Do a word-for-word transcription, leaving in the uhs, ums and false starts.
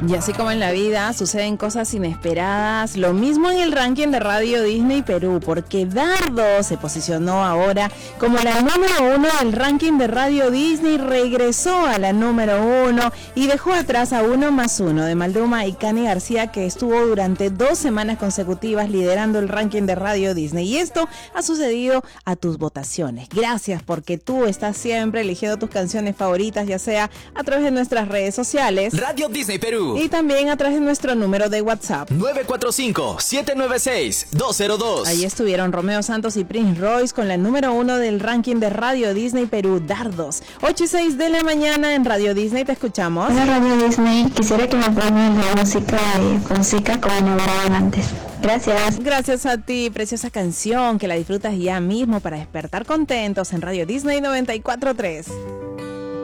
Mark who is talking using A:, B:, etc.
A: Y así como en la vida suceden cosas inesperadas, lo mismo en el ranking de Radio Disney Perú, porque Dardo se posicionó ahora como la número uno del ranking de Radio Disney, regresó a la número uno y dejó atrás a Uno más Uno de Maluma y Cani García, que estuvo durante dos semanas consecutivas liderando el ranking de Radio Disney. Y esto ha sucedido a tus votaciones. Gracias, porque tú estás siempre eligiendo tus canciones favoritas, ya sea a través de nuestras redes sociales,
B: Radio Disney Perú,
A: y también a través de nuestro número de WhatsApp
B: nueve cuatro cinco, siete nueve seis, dos cero dos.
A: Ahí estuvieron Romeo Santos y Prince Royce con la número uno del ranking de Radio Disney Perú, Dardos. ocho y seis de la mañana en Radio Disney, te escuchamos.
C: Hola Radio Disney, quisiera que me pongan la música de música como me grababan antes. Gracias.
A: Gracias a ti, preciosa canción que la disfrutas ya mismo para despertar contentos en Radio Disney noventa y cuatro punto tres.